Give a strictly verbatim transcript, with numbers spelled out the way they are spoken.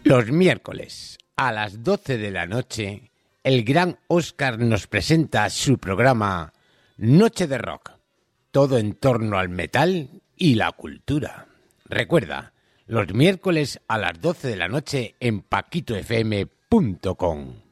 Los miércoles a las doce de la noche, el gran Óscar nos presenta su programa Noche de Rock, todo en torno al metal y la cultura. Recuerda, los miércoles a las doce de la noche en paquito f m punto com.